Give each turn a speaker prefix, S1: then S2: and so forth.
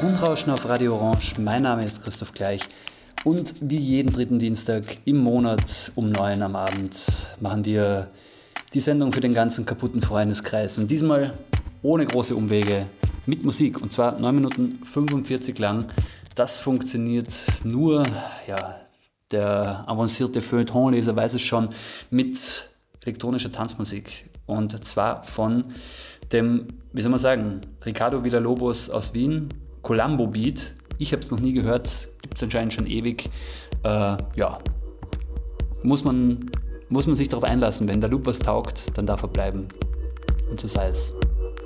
S1: Grundrauschen auf Radio Orange. Mein Name ist Christoph Gleich und wie jeden dritten Dienstag im Monat um 9 am Abend machen wir die Sendung für den ganzen kaputten Freundeskreis. Und diesmal ohne große Umwege mit Musik, und zwar 9 Minuten 45 lang. Das funktioniert nur, ja, der avancierte Feuilletonleser weiß es schon, mit elektronischer Tanzmusik. Und zwar von dem, wie soll man sagen, Ricardo Villalobos aus Wien, Colombo Beat. Ich habe es noch nie gehört, gibt es anscheinend schon ewig. Muss man sich darauf einlassen, wenn der Loop was taugt, dann darf er bleiben. Und so sei es.